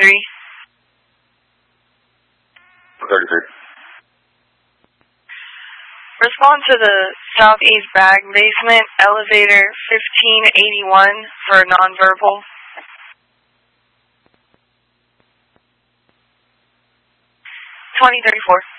33. 33. Respond to the southeast bag basement, elevator 1581 for nonverbal. 2034.